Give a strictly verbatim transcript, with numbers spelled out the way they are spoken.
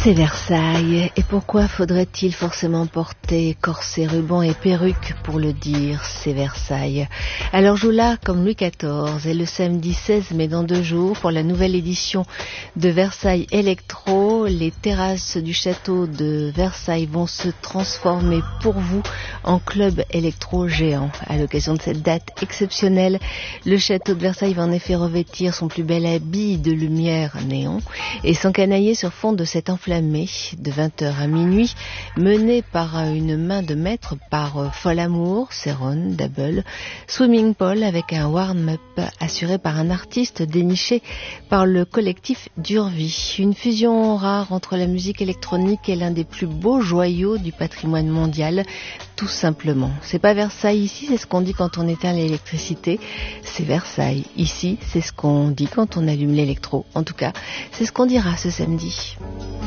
C'est Versailles, et pourquoi faudrait-il forcément porter corset, ruban et perruque pour le dire, c'est Versailles. Alors joue là comme Louis quatorze, et le samedi seize mai dans deux jours, pour la nouvelle édition de Versailles Electro, les terrasses du château de Versailles vont se transformer pour vous en club électro géant. À l'occasion de cette date exceptionnelle, le château de Versailles va en effet revêtir son plus bel habit de lumière néon et s'encanailler sur fond de cet enflammé de vingt heures à minuit, mené par une main de maître par Fol Amour, Céron, Double, Swimming Pool avec un warm-up assuré par un artiste déniché par le collectif Durvi. Une fusion rare entre la musique électronique et l'un des plus beaux joyaux du patrimoine mondial, tout simplement. C'est pas Versailles ici, c'est ce qu'on dit quand on éteint l'électricité, c'est Versailles ici, c'est ce qu'on dit quand on allume l'électro. En tout cas, c'est ce qu'on dira ce samedi.